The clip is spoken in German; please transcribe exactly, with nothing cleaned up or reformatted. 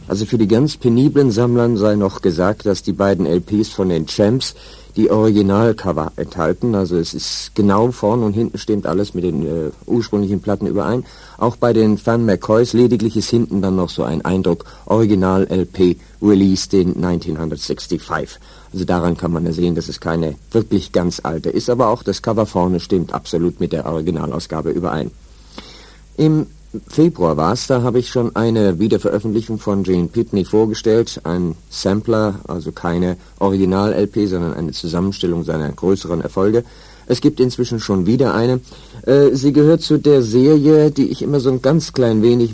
Also für die ganz peniblen Sammlern sei noch gesagt, dass die beiden L Ps von den Champs die Originalcover enthalten. Also es ist genau vorn und hinten stimmt alles mit den äh, ursprünglichen Platten überein. Auch bei den Fan McCoys lediglich ist hinten dann noch so ein Eindruck Original L P released in neunzehnhundertfünfundsechzig. Also daran kann man ja sehen, dass es keine wirklich ganz alte ist, aber auch das Cover vorne stimmt absolut mit der Originalausgabe überein. Im Februar war es, da habe ich schon eine Wiederveröffentlichung von Gene Pitney vorgestellt, ein Sampler, also keine Original-L P, sondern eine Zusammenstellung seiner größeren Erfolge. Es gibt inzwischen schon wieder eine. Äh, sie gehört zu der Serie, die ich immer so ein ganz klein wenig